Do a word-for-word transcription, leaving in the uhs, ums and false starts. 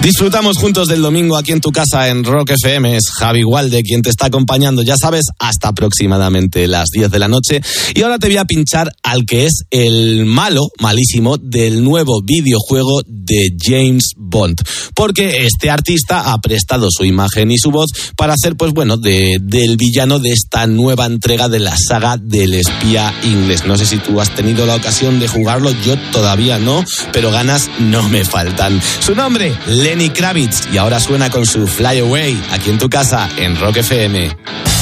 Disfrutamos juntos del domingo aquí en tu casa en Rock F M. Es Javi Walde quien te está acompañando, ya sabes, hasta aproximadamente las diez de la noche. Y ahora te voy a pinchar al que es el malo, malísimo, del nuevo videojuego de James Bond. Porque este artista ha prestado su imagen y su voz para hacer, pues bueno, de, del villano de esta nueva entrega de la saga del espía inglés. No sé si tú has tenido la ocasión de jugarlo, yo todavía no, pero ganas no me faltan. Su nombre, Lenny Kravitz, y ahora suena con su Fly Away aquí en tu casa en Rock F M.